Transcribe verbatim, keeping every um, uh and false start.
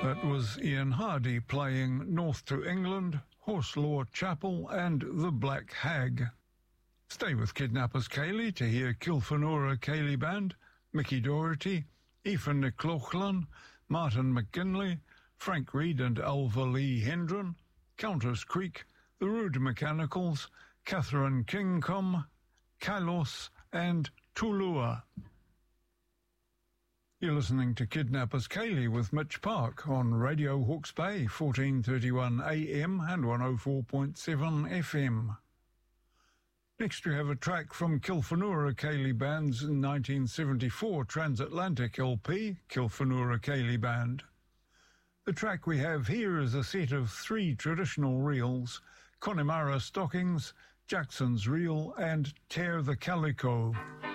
That was Ian Hardy playing North to England, Horselaw Chapel and The Black Hag. Stay with Kidnappers Ceilidh to hear Kilfenora Ceilidh Band, Mickey Doherty, Aoife McLaughlin, Martin McGinley, Frank Reed and Alva Lee Hendren, Countess Creek, The Rude Mechanicals, Catherine Kingcom, Kylos and Tulua. You're listening to Kidnappers Ceilidh with Mitch Park on Radio Hawke's Bay, fourteen thirty-one A M and one oh four point seven F M. Next we have a track from Kilfenora Ceilidh Band's nineteen seventy-four Transatlantic L P, Kilfenora Ceilidh Band. The track we have here is a set of three traditional reels, Connemara Stockings, Jackson's Reel and Tear the Calico.